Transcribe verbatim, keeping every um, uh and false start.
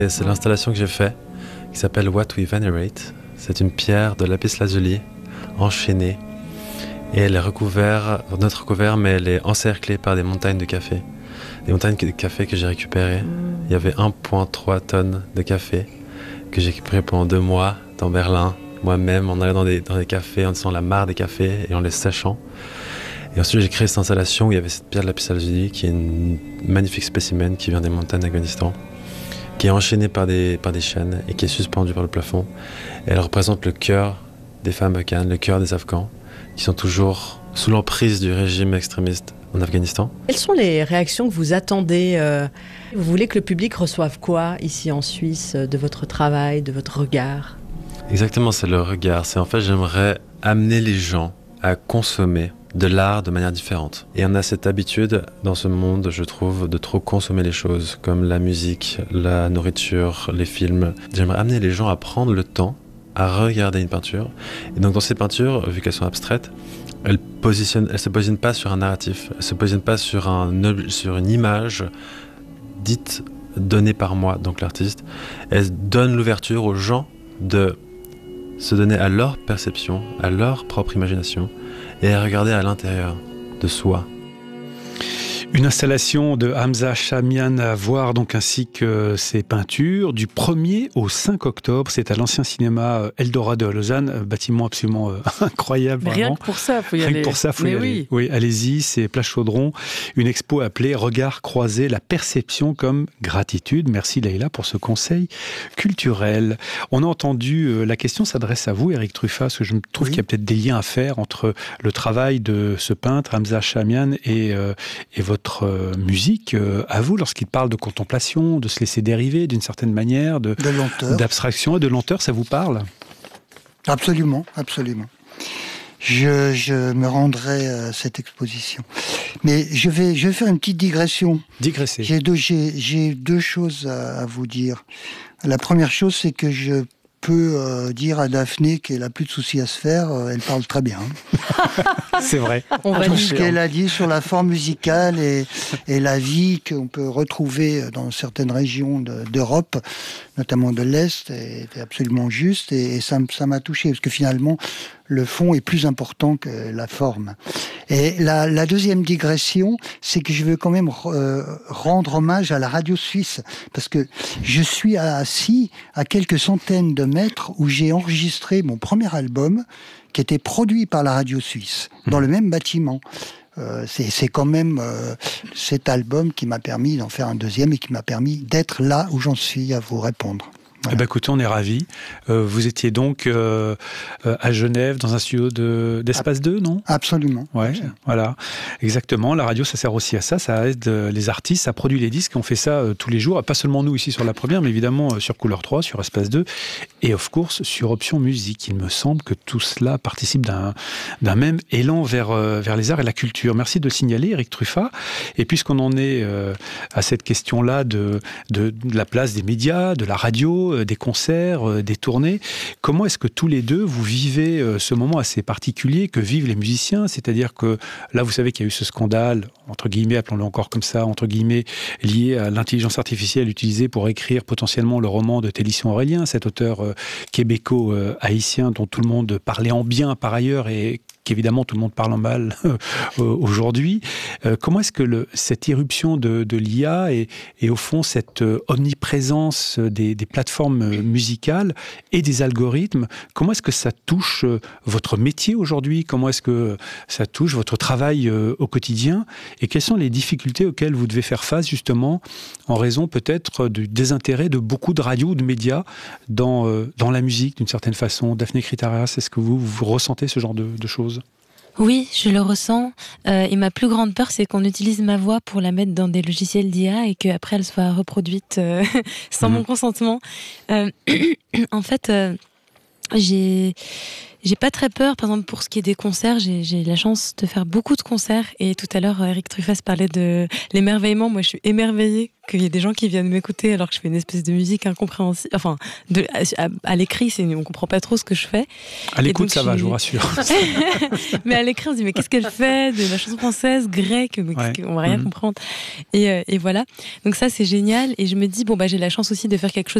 Et c'est l'installation que j'ai faite, qui s'appelle What We Venerate. C'est une pierre de lapis lazuli, enchaînée. Et elle est recouverte, notre recouvert, mais elle est encerclée par des montagnes de café. Des montagnes de café que j'ai récupérées. Il y avait un virgule trois tonnes de café que j'ai récupéré pendant deux mois dans Berlin. Moi-même, en allant dans des, dans des cafés, en faisant la mare des cafés et en les séchant. Et ensuite, j'ai créé cette installation où il y avait cette pierre de lapis lazuli, qui est une magnifique spécimen qui vient des montagnes d'Afghanistan, qui est enchaînée par des, par des chaînes et qui est suspendue par le plafond. Et elle représente le cœur des femmes afghanes, le cœur des Afghans, qui sont toujours sous l'emprise du régime extrémiste en Afghanistan. Quelles sont les réactions que vous attendez euh, Vous voulez que le public reçoive quoi ici en Suisse de votre travail, de votre regard? Exactement, c'est le regard. C'est en fait, j'aimerais amener les gens à consommer de l'art de manière différente. Et on a cette habitude dans ce monde, je trouve, de trop consommer les choses, comme la musique, la nourriture, les films. J'aimerais amener les gens à prendre le temps à regarder une peinture. Et donc dans ces peintures, vu qu'elles sont abstraites, elles positionnent, elles se positionnent pas sur un narratif, elles se positionnent pas sur un sur une image dite donnée par moi, donc l'artiste. Elles donnent l'ouverture aux gens de se donner à leur perception, à leur propre imagination, et à regarder à l'intérieur de soi. Une installation de Hamza Shamian à voir, donc, ainsi que ses peintures, du premier au cinq octobre. C'est à l'ancien cinéma Eldorado à Lausanne, bâtiment absolument euh, incroyable. Mais rien que pour ça, il faut y rien aller. Rien que pour ça, faut Mais y oui. aller. Oui, allez-y, c'est Place Chaudron, une expo appelée Regards croisés, la perception comme gratitude. Merci Leïla pour ce conseil culturel. On a entendu, euh, la question s'adresse à vous, Éric Truffat, parce que je trouve oui. qu'il y a peut-être des liens à faire entre le travail de ce peintre, Hamza Shamian, et, euh, et votre Votre musique euh, à vous, lorsqu'il parle de contemplation, de se laisser dériver d'une certaine manière, de, de lenteur, d'abstraction et de lenteur, ça vous parle? Absolument, absolument. Je, je me rendrai à cette exposition. Mais je vais, je vais faire une petite digression. Digressez. J'ai deux, j'ai, j'ai deux choses à, à vous dire. La première chose, c'est que je peux euh, dire à Daphné qu'elle a plus de soucis à se faire, euh, elle parle très bien. C'est vrai. On va Tout dire. ce qu'elle a dit sur la forme musicale et, et la vie qu'on peut retrouver dans certaines régions de, d'Europe, notamment de l'Est, est, est absolument juste et, et ça, ça m'a touché parce que finalement le fond est plus important que la forme. Et la, la deuxième digression, c'est que je veux quand même euh, rendre hommage à la radio suisse, parce que je suis assis à quelques centaines de mètres où j'ai enregistré mon premier album, qui était produit par la radio suisse, dans le même bâtiment. Euh, c'est, c'est quand même euh, cet album qui m'a permis d'en faire un deuxième et qui m'a permis d'être là où j'en suis à vous répondre. Voilà. Eh ben, écoutez, on est ravis. Euh, vous étiez donc euh, à Genève, dans un studio de, d'Espace deux, non? Absolument. Ouais, Absolument. Voilà. Exactement. La radio, ça sert aussi à ça. Ça aide les artistes, ça produit les disques. On fait ça euh, tous les jours. Pas seulement nous ici sur La Première, mais évidemment euh, sur Couleur trois, sur Espace deux et, of course, sur Option Musique. Il me semble que tout cela participe d'un, d'un même élan vers, euh, vers les arts et la culture. Merci de le signaler, Éric Truffat. Et puisqu'on en est euh, à cette question-là de, de, de la place des médias, de la radio, des concerts, des tournées. Comment est-ce que tous les deux, vous vivez ce moment assez particulier que vivent les musiciens? C'est-à-dire que là, vous savez qu'il y a eu ce scandale, entre guillemets, appelons-le encore comme ça, entre guillemets, lié à l'intelligence artificielle utilisée pour écrire potentiellement le roman de Télisson Aurélien, cet auteur euh, québéco-haïtien dont tout le monde parlait en bien par ailleurs et qu'évidemment tout le monde parle en mal aujourd'hui. Euh, comment est-ce que le, cette irruption de, de l'I A et, et au fond cette omniprésence des, des plateformes musicales et des algorithmes, comment est-ce que ça touche votre métier aujourd'hui? Comment est-ce que ça touche votre travail euh, au quotidien? Et quelles sont les difficultés auxquelles vous devez faire face justement en raison peut-être du désintérêt de beaucoup de radios ou de médias dans, euh, dans la musique d'une certaine façon? Daphné Critarias, est-ce que vous, vous ressentez ce genre de, de choses? Oui, je le ressens. Euh, et ma plus grande peur, c'est qu'on utilise ma voix pour la mettre dans des logiciels d'I A et qu'après elle soit reproduite euh, sans mmh. mon consentement. Euh, en fait, euh, j'ai, J'ai pas très peur, par exemple, pour ce qui est des concerts, j'ai, j'ai la chance de faire beaucoup de concerts. Et tout à l'heure, Eric Truffaz parlait de l'émerveillement. Moi, je suis émerveillée qu'il y ait des gens qui viennent m'écouter alors que je fais une espèce de musique incompréhensible. Enfin, de, à, à l'écrit, c'est, on comprend pas trop ce que je fais. À l'écoute, donc, ça je va, suis... je vous rassure. Mais à l'écrit, on se dit, mais qu'est-ce qu'elle fait de la chanson française, grecque, mais ouais. On va rien mmh. comprendre. Et, euh, et voilà. Donc ça, c'est génial. Et je me dis, bon, bah, j'ai la chance aussi de faire quelque chose